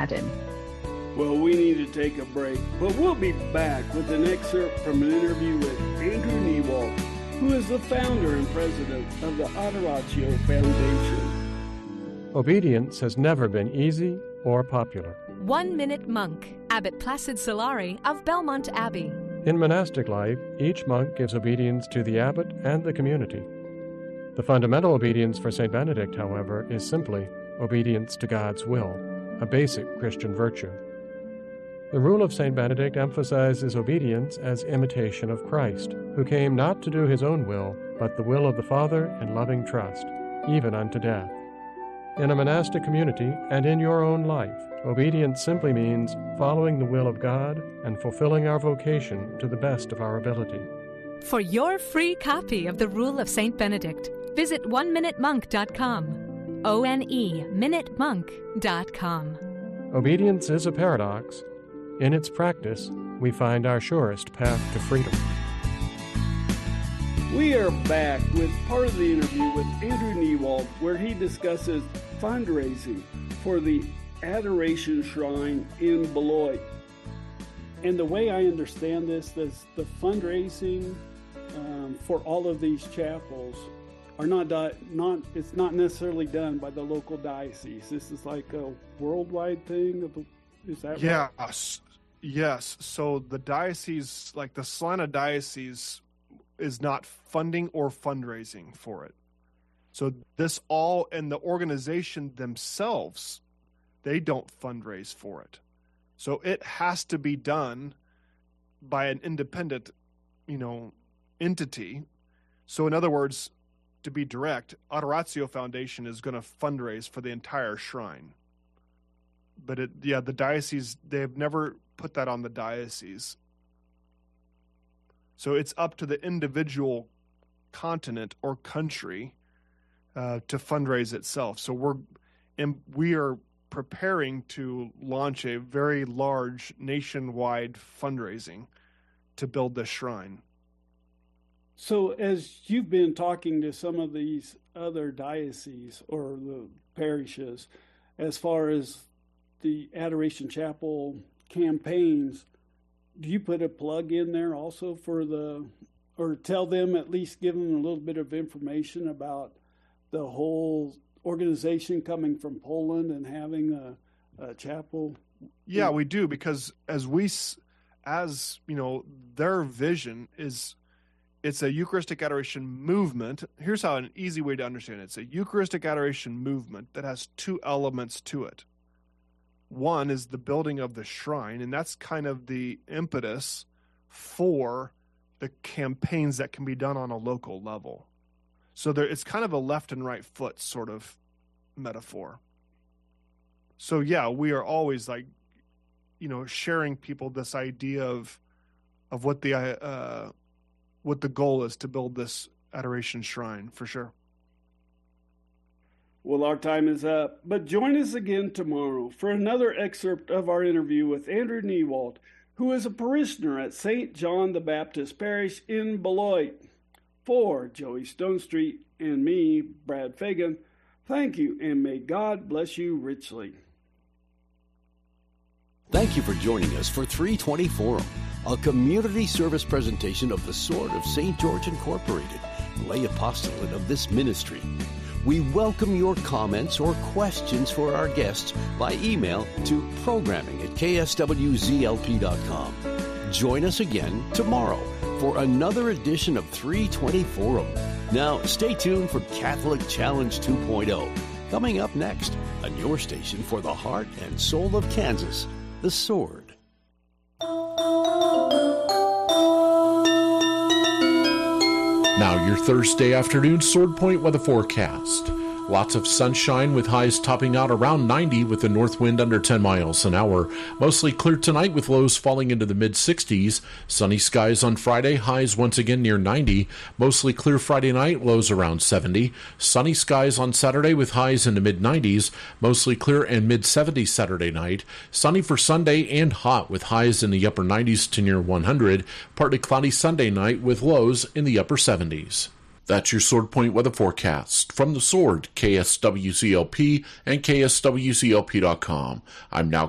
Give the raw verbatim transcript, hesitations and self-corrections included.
Madden. Well, we need to take a break, but we'll be back with an excerpt from an interview with Andrew Newald, who is the founder and president of the Adoratio Foundation. Obedience has never been easy or popular. One Minute Monk, Abbot Placid Solari of Belmont Abbey. In monastic life, each monk gives obedience to the abbot and the community. The fundamental obedience for Saint Benedict, however, is simply obedience to God's will, a basic Christian virtue. The rule of Saint Benedict emphasizes obedience as imitation of Christ, who came not to do his own will, but the will of the Father in loving trust, even unto death. In a monastic community and in your own life, obedience simply means following the will of God and fulfilling our vocation to the best of our ability. For your free copy of the Rule of Saint Benedict, visit one minute monk dot com. O N E, minute monk dot com. Obedience is a paradox. In its practice, we find our surest path to freedom. We are back with part of the interview with Andrew Newald, where he discusses fundraising for the Adoration Shrine in Beloit. And the way I understand this, this the fundraising um, for all of these chapels are not, di- not, it's not necessarily done by the local diocese. This is like a worldwide thing. Of the, is that yeah, right? Yes. So the diocese, like the Salina Diocese, is not funding or fundraising for it. So this all, and the organization themselves, they don't fundraise for it. So it has to be done by an independent, you know, entity. So in other words, to be direct, Adoratio Foundation is going to fundraise for the entire shrine. But it, yeah, the diocese, they've never put that on the diocese. So it's up to the individual continent or country uh, to fundraise itself. So we're, and we are preparing to launch a very large nationwide fundraising to build this shrine. So as you've been talking to some of these other dioceses or the parishes, as far as the Adoration Chapel campaigns, do you put a plug in there also for the, or tell them, at least give them a little bit of information about the whole organization coming from Poland and having a, a chapel? Yeah, we do, because as we, as you know, their vision is, it's a Eucharistic adoration movement. Here's how an easy way to understand it. It's a Eucharistic adoration movement that has two elements to it. One is the building of the shrine, and that's kind of the impetus for the campaigns that can be done on a local level. So there, it's kind of a left and right foot sort of metaphor. So yeah, we are always like, you know, sharing people this idea of of what the uh, what the goal is to build this adoration shrine, for sure. Well, our time is up, but join us again tomorrow for another excerpt of our interview with Andrew Newald, who is a parishioner at Saint John the Baptist Parish in Beloit. For Joey Stonestreet and me, Brad Fagan, thank you, and may God bless you richly. Thank you for joining us for three twenty Forum, a community service presentation of the Sword of Saint George Incorporated, lay apostolate of this ministry. We welcome your comments or questions for our guests by email to programming at k s w z l p dot com. Join us again tomorrow for another edition of three twenty Forum. Now, stay tuned for Catholic Challenge two point oh, coming up next on your station for the heart and soul of Kansas, The Sword. Now your Thursday afternoon Sword Point weather forecast. Lots of sunshine with highs topping out around ninety with a north wind under ten miles an hour. Mostly clear tonight with lows falling into the mid sixties. Sunny skies on Friday, highs once again near ninety. Mostly clear Friday night, lows around seventy. Sunny skies on Saturday with highs in the mid nineties. Mostly clear and mid seventies Saturday night. Sunny for Sunday and hot with highs in the upper nineties to near one hundred. Partly cloudy Sunday night with lows in the upper seventies. That's your Sword Point weather forecast. From the Sword, K S W Z L P and K S W Z L P dot com. I'm now